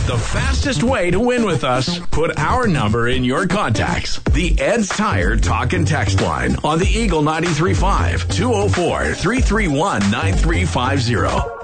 The fastest way to win with us, put our number in your contacts. The Ed's Tire Talk and Text line on the Eagle 93.5, 204-331-9350.